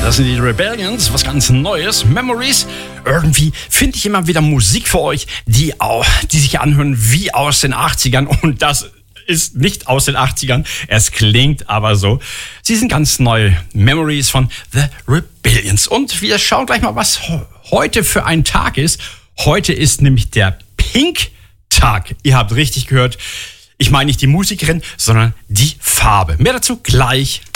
Das sind die Rebellions, was ganz Neues, Memories. Irgendwie finde ich immer wieder Musik für euch, die sich anhören wie aus den 80ern. Und das ist nicht aus den 80ern, es klingt aber so. Sie sind ganz neu, Memories von The Rebellions. Und wir schauen gleich mal, was heute für ein Tag ist. Heute ist nämlich der Pink-Tag. Ihr habt richtig gehört, ich meine nicht die Musikerin, sondern die Farbe. Mehr dazu gleich